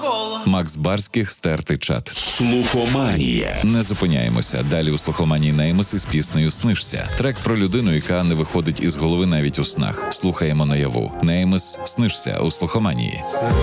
навколо. Макс Барських «Стертий чат». Слухоманія. Не зупиняємося. Далі у слухоманії Неймес із піснею «Снишся». Трек про людину, яка не виходить із голови навіть у снах. Слухаємо наяву. Неймес «Снишся» у слухоманії.